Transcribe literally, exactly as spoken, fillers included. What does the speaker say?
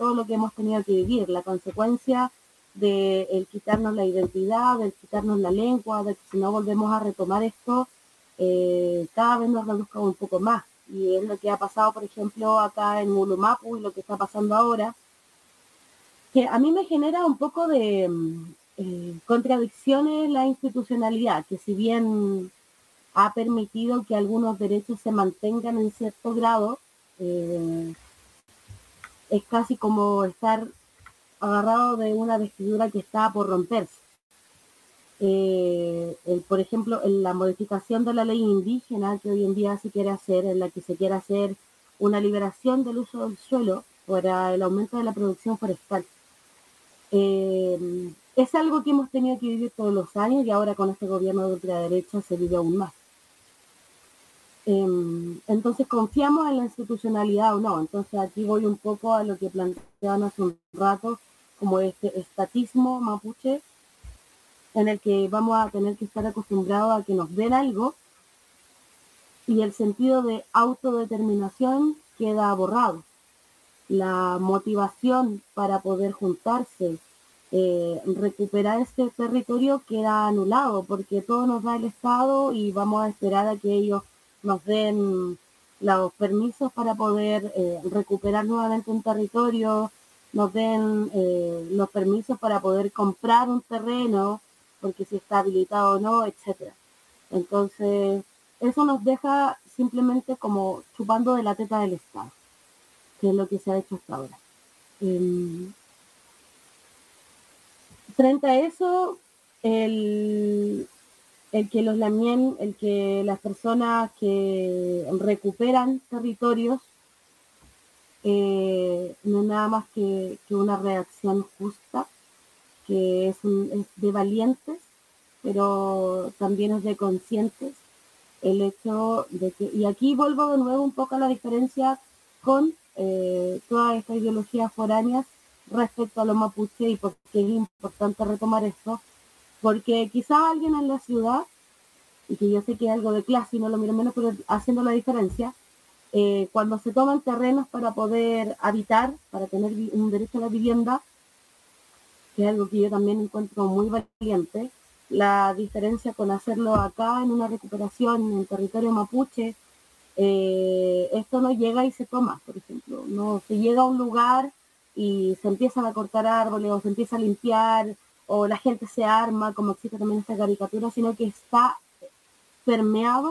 todo lo que hemos tenido que vivir, la consecuencia de el quitarnos la identidad, de quitarnos la lengua, de que si no volvemos a retomar esto, eh, cada vez nos reduzca un poco más. Y es lo que ha pasado, por ejemplo, acá en Mulumapu y lo que está pasando ahora, que a mí me genera un poco de eh, contradicciones la institucionalidad, que si bien ha permitido que algunos derechos se mantengan en cierto grado, eh, es casi como estar agarrado de una vestidura que está por romperse. Eh, el, por ejemplo, en la modificación de la ley indígena que hoy en día se quiere hacer, en la que se quiere hacer una liberación del uso del suelo para el aumento de la producción forestal. Eh, es algo que hemos tenido que vivir todos los años y ahora con este gobierno de ultraderecha se vive aún más. Eh, entonces, ¿confiamos en la institucionalidad o no? Entonces, aquí voy un poco a lo que planteaban hace un rato, como este estatismo mapuche, en el que vamos a tener que estar acostumbrados a que nos den algo y el sentido de autodeterminación queda borrado. La motivación para poder juntarse, eh, recuperar este territorio queda anulado porque todo nos da el Estado y vamos a esperar a que ellos nos den los permisos para poder eh, recuperar nuevamente un territorio, nos den eh, los permisos para poder comprar un terreno, porque si está habilitado o no, etcétera. Entonces, eso nos deja simplemente como chupando de la teta del Estado, que es lo que se ha hecho hasta ahora. Eh, frente a eso, el, el que los lamien, el que las personas que recuperan territorios, eh, no es nada más que, que una reacción justa, que es, un, es de valientes, pero también es de conscientes. El hecho de que, y aquí vuelvo de nuevo un poco a la diferencia con eh, todas estas ideologías foráneas respecto a los mapuche y por qué es importante retomar esto, porque quizás alguien en la ciudad, y que yo sé que es algo de clase y no lo miro menos, pero haciendo la diferencia, eh, cuando se toman terrenos para poder habitar, para tener un derecho a la vivienda, que es algo que yo también encuentro muy valiente, la diferencia con hacerlo acá en una recuperación en territorio mapuche, eh, esto no llega y se toma, por ejemplo, no se llega a un lugar y se empiezan a cortar árboles o se empieza a limpiar o la gente se arma, como existe también esta caricatura, sino que está permeado